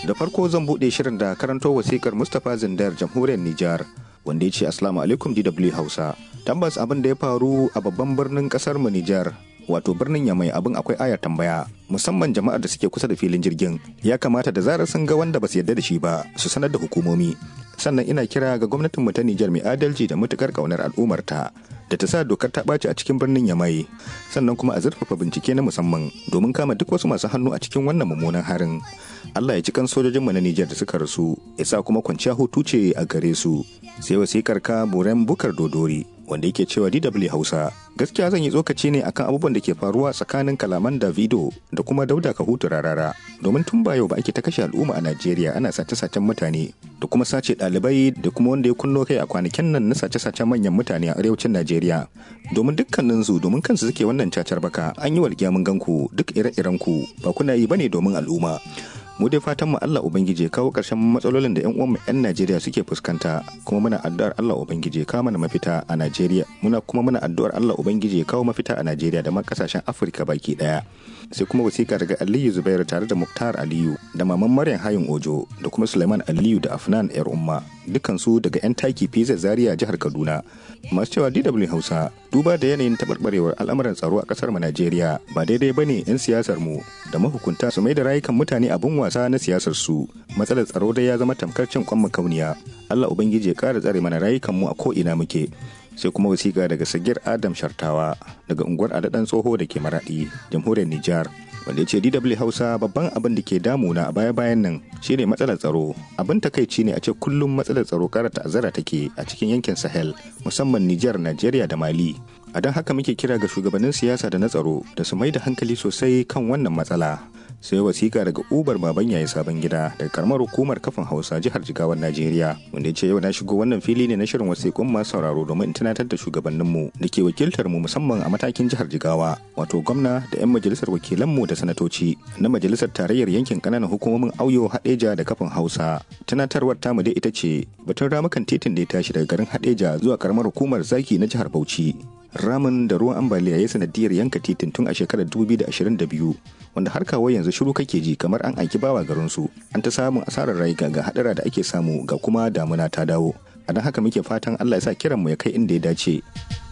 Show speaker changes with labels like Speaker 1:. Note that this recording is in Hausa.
Speaker 1: Da farko zan buɗe shirin da karanto wasikar Mustapha Zindar jamhuriyar Nijar wanda ya ce Assalamu alaikum DW Hausa. Tabbas abin da ya faru a babban birnin kasar mu Nijar wato birnin Yamai abin akwai ayar tambaya, musamman jama'ar da suke kusa da filin jirgin. Ya kamata da zarar sun ga wanda ba su yarda da shi ba su sanar da hukumomi. Sannan ina kira ga gwamnatin mu ta Nijar mai adalci da matukar kaunar al'ummarta da ta sa dokar ta ɓaci a cikin birnin Yamai. Sannan kuma a zurfafa bincike na musamman domin kama duk wasu masu hannu a cikin wannan mummunan harin. Allah ya ci kan sojojinmu na Nijar da suka rasu, ya sa kuma kwanciya hutu ce a gare su. Sai wasikar ka Buren Bukar Dodori wanda yake cewa DW Hausa, gaskiya zan yi tsokaci ne akan abubuwan da ke faruwa tsakanin kalaman Davido da kuma Dauda Kahutu Rarara, domin tun ba yau ba ake ta kashe al'umma a Najeriya, ana sace-sacen mutane da kuma sace ɗalibai da kuma wanda ya kunno kai a kwanakin nan na sace-sacen manyan mutane a arewacin Najeriya. Domin dukkaninsu domin kansu suke wannan cacar baka, an yi walƙiya mun ganku duk ire-iren ku ba kuna yi bane domin al'umma. Mu dai fatan mu Allah Ubangiji ya kawo ƙarshen matsalolin da 'yan uwan mu 'yan Najeriya suke fuskanta, kuma muna addu'ar Allah Ubangiji ya kawo mana mafita a Najeriya. Muna addu'ar Allah Ubangiji ya kawo mafita a Najeriya da ma kasashen Afirka baki daya. Sai kuma wasiƙa daga Aliyu Zubairu tare da Muktar Aliyu da Maman Maryam Hayin Ojo da kuma Suleiman Aliyu da Afnan Yar Umma, dukansu daga 'yan taki PZ Zaria jihar Kaduna. Masu cewa DW Hausa, duba da yanayin taɓarɓarewar al'amuran tsaro a ƙasar mu Najeriya, ba daidai bane 'yan siyasar mu da mahukunta su mai da rayukan mutane abin wasa na siyasar su. Matsalar tsaro dai ya zama tamkar cin kwan makauniya. Allah Ubangiji ya ƙara tsare mana rayukan mu a ko ina muke. Sai kuma wasiƙa daga Sagir Adam Shartawa daga unguwar Adadan Tsoho da ke Maradi, jamhuriyar Nijar, wanda ya ce DW Hausa, babban abin da ke damuna a baya-bayan nan shine matsalar tsaro. Abin takaici ne a ce kullum matsalar tsaro ƙara ta'azzara take a cikin yankin Sahel, musamman Nijar, Najeriya da Mali. A don haka muke kira ga shugabannin siyasa da na tsaro da su mai da hankali sosai kan wannan matsala. Sai wasiƙa daga Ubar Baban Yayi Sabon Gida daga karamar hukumar Kafin Hausa jihar Jigawan Najeriya, wanda ya ce yau na shigo wannan fili ne na shirin wasiƙun masu sauraro domin in tunatar da shugabanninmu da ke wakiltar mu musamman a matakin jihar Jigawa, wato gwamna da 'yan majalisar wakilanmu da sanatoci na majalisar tarayyar yankin ƙananan hukumomin Auyo, Hadeja da Kafin Hausa. Tunatarwar tamu dai ita ce batun ramukan titin da ya tashi daga garin Hadeja zuwa karamar hukumar Zaki na jihar Bauchi. Ramin da ruwan ambaliya ya sanadiyar yanka titin tun a shekarar 2022, wanda har kawo yanzu shiru kake ji kamar an aiki bawa garinsu. An ta samun asarar rayuka ga hadara da ake samu ga kuma damuna ta dawo. A don haka muke fatan Allah ya sa kiranmu ya kai inda ya dace.